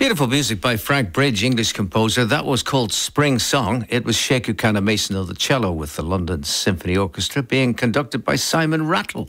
Beautiful music by Frank Bridge, English composer. That was called Spring Song. It was Sheku Kana-Mason of the cello with the London Symphony Orchestra being conducted by Simon Rattle.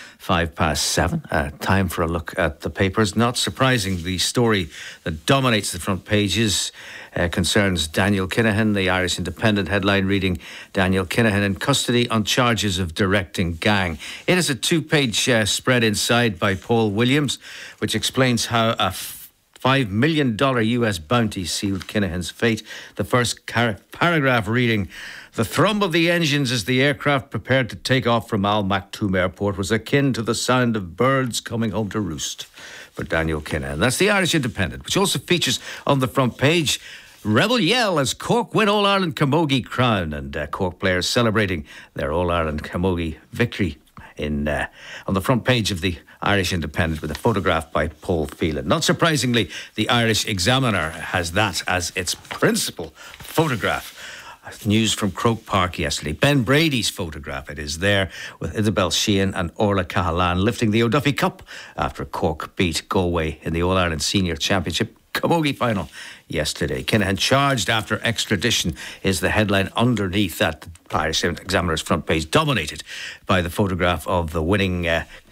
7:05. Time for a look at the papers. Not surprising, the story that dominates the front pages concerns Daniel Kinahan. The Irish Independent headline reading, Daniel Kinahan in custody on charges of directing gang. It is a two-page spread inside by Paul Williams, which explains how a $5 million US bounty sealed Kinahan's fate. The first paragraph reading, the thrum of the engines as the aircraft prepared to take off from Al Maktoum Airport was akin to the sound of birds coming home to roost for Daniel Kinahan. That's the Irish Independent, which also features on the front page, rebel yell as Cork win All-Ireland Camogie crown, and Cork players celebrating their All-Ireland Camogie victory on the front page of the Irish Independent with a photograph by Paul Phelan. Not surprisingly, the Irish Examiner has that as its principal photograph. News from Croke Park yesterday. Ben Brady's photograph. It is there with Isabel Sheehan and Orla Cahalan lifting the O'Duffy Cup after Cork beat Galway in the All-Ireland Senior Championship Camogie final yesterday. Kinahan charged after extradition is the headline underneath that. The Irish Examiner's front page dominated by the photograph of the winning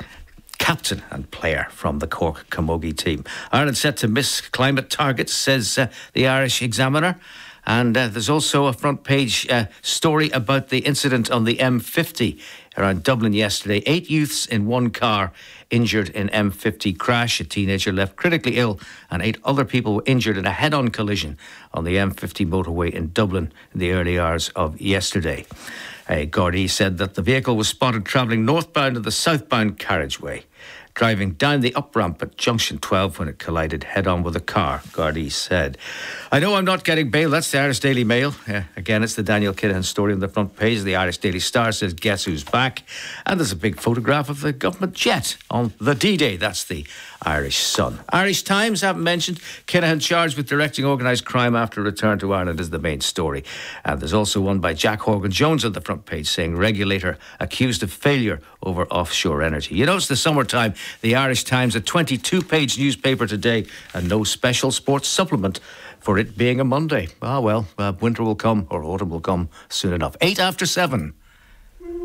captain and player from the Cork Camogie team. Ireland set to miss climate targets, says the Irish Examiner. And there's also a front page story about the incident on the M50 around Dublin yesterday. 8 youths in one car injured in M50 crash. A teenager left critically ill and 8 other people were injured in a head-on collision on the M50 motorway in Dublin in the early hours of yesterday. Gardaí said that the vehicle was spotted travelling northbound in the southbound carriageway, driving down the up-ramp at Junction 12 when it collided head-on with a car, Gardaí said. I know I'm not getting bail. That's the Irish Daily Mail. Again, it's the Daniel Kinahan story on the front page. The Irish Daily Star says, guess who's back? And there's a big photograph of the government jet on the D-Day. That's the Irish Sun. Irish Times, haven't mentioned. Kinahan charged with directing organised crime after return to Ireland is the main story. And there's also one by Jack Horgan-Jones on the front page saying, regulator accused of failure over offshore energy. You know, it's the summertime. The Irish Times, a 22-page newspaper today, and no special sports supplement for it being a Monday. Winter will come, or autumn will come soon enough. 7:08.